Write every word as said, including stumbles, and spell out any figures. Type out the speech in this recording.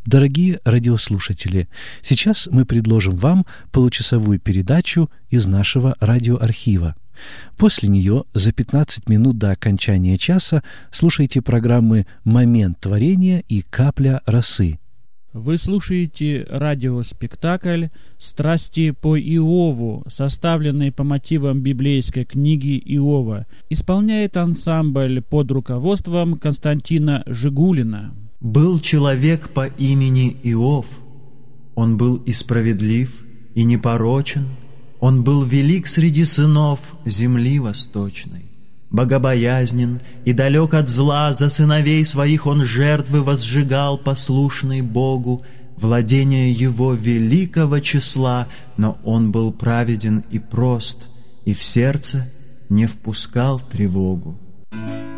Дорогие радиослушатели, сейчас мы предложим вам получасовую передачу из нашего радиоархива. После нее за пятнадцать минут до окончания часа слушайте программы «Момент творения» и «Капля росы». Вы слушаете радиоспектакль «Страсти по Иову», составленный по мотивам библейской книги Иова. Исполняет ансамбль под руководством Константина Жигулина. Был человек по имени Иов. Он был и справедлив, и непорочен. Он был велик среди сынов земли восточной. Богобоязнен и далек от зла, за сыновей своих он жертвы возжигал, послушный Богу, владение его великого числа, но он был праведен и прост, и в сердце не впускал тревогу.